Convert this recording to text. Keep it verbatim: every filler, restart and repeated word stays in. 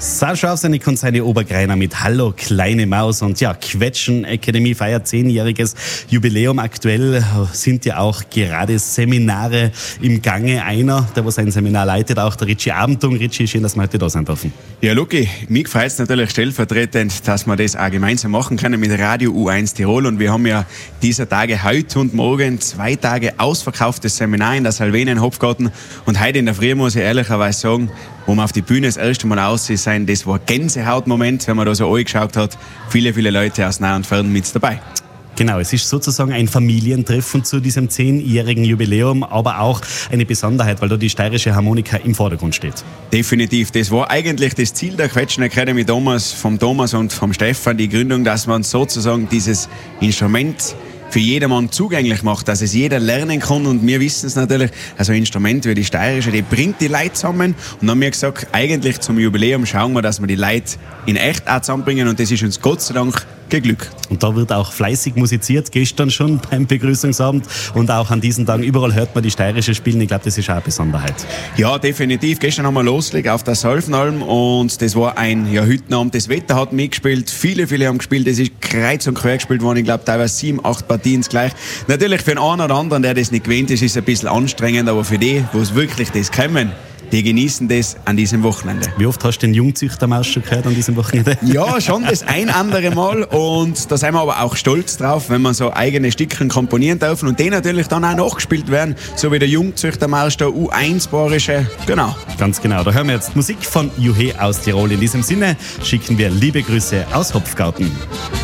Sascha Aufsenig und seine Obergreiner mit Hallo kleine Maus. Und ja, Quetschen Academy feiert zehnjähriges Jubiläum. Aktuell sind ja auch gerade Seminare im Gange. Einer, der was ein Seminar leitet, auch der Richie Abendung. Richie, schön, dass wir heute da sein dürfen. Ja, Luki, mich freut es natürlich stellvertretend, dass wir das auch gemeinsam machen können mit Radio U eins Tirol. Und wir haben ja dieser Tage heute und morgen zwei Tage ausverkauftes Seminar in der Salvenen Hopfgarten. Und heute in der Früh muss ich ehrlicherweise sagen, wo man auf die Bühne das erste Mal aussieht, sein, das war ein Gänsehautmoment, wenn man da so angeschaut hat. Viele, viele Leute aus nah und fern mit dabei. Genau, es ist sozusagen ein Familientreffen zu diesem zehnjährigen Jubiläum, aber auch eine Besonderheit, weil da die steirische Harmonika im Vordergrund steht. Definitiv, das war eigentlich das Ziel der Quetschen Academy damals, vom Thomas und vom Stefan, die Gründung, dass man sozusagen dieses Instrument für jedermann zugänglich macht, dass es jeder lernen kann. Und wir wissen es natürlich, also ein Instrument wie die steirische, die bringt die Leute zusammen. Und dann haben wir gesagt, eigentlich zum Jubiläum schauen wir, dass wir die Leute in echt auch zusammenbringen. Und das ist uns Gott sei Dank geglückt. Und da wird auch fleißig musiziert, gestern schon beim Begrüßungsabend. Und auch an diesen Tagen, überall hört man die steirische spielen. Ich glaube, das ist auch eine Besonderheit. Ja, definitiv. Gestern haben wir losgelegt auf der Salvenalm und das war ein ja, Hüttenabend. Das Wetter hat mitgespielt, viele, viele haben gespielt. Es ist kreuz und quer gespielt worden. Ich glaube, teilweise sieben, acht Partien gleich. Natürlich für den einen oder anderen, der das nicht gewöhnt ist, ist es ein bisschen anstrengend, aber für die, wo es wirklich das kommen, die genießen das an diesem Wochenende. Wie oft hast du den Jungzüchtermarsch schon gehört an diesem Wochenende? Ja, schon das ein andere Mal. Und da sind wir aber auch stolz drauf, wenn man so eigene Stückchen komponieren dürfen und die natürlich dann auch nachgespielt werden, so wie der Jungzüchtermarsch, der U eins-bayerische. Genau. Ganz genau. Da hören wir jetzt Musik von Juhe aus Tirol. In diesem Sinne schicken wir liebe Grüße aus Hopfgarten.